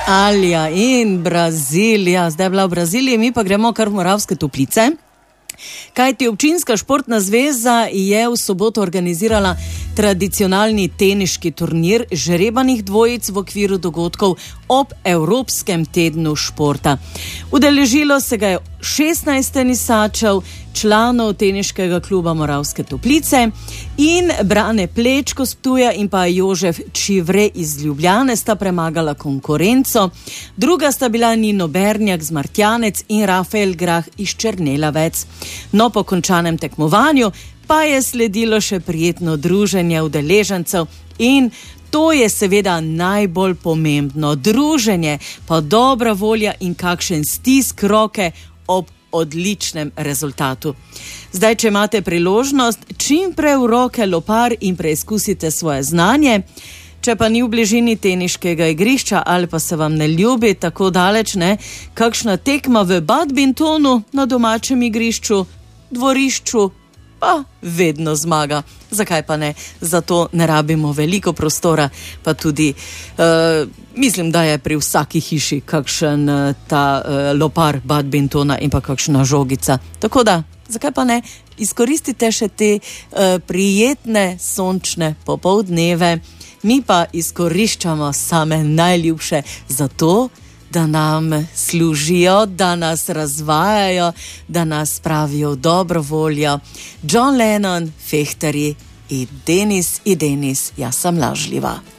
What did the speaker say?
Alja in Brazilija. Zdaj je bila v Braziliji, mi pa gremo kar v Moravske Toplice. Kajti občinska športna zveza je v soboto organizirala tradicionalni teniški turnir žrebanih dvojic v okviru dogodkov ob Evropskem tednu športa. Udeležilo se ga je 16 tenisačev, članov teniškega kluba Moravske Toplice, in Brane Plečko z Ptuja in pa Jožef Čivre iz Ljubljane sta premagala konkurenco. Druga sta bila Nino Bernjak z Martjanec in Rafael Grah iz Črnelavec. No, po končanem tekmovanju pa je sledilo še prijetno druženje udeležencev in to je seveda najbolj pomembno. Druženje, pa dobra volja in kakšen stisk roke ob odličnem rezultatu. Zdaj, če imate priložnost, čim prej v roke lopar in preizkusite svoje znanje. Če pa ni v bližini teniškega igrišča ali pa se vam ne ljubi tako daleč, kakšna tekma v badmintonu na domačem igrišču, dvorišču, pa vedno zmaga. Zakaj pa ne? Zato ne rabimo veliko prostora, pa tudi mislim, da je pri vsaki hiši kakšen ta lopar badmintona in pa kakšna žogica. Tako da, zakaj pa ne? Izkoristite še te prijetne sončne popoldneve, mi pa izkoriščamo same najljubše za to, da nam služijo, da nas razvajajo, da nas spravijo v dobro voljo. John Lennon, Fehterji in Denis, jaz sem lažljiva.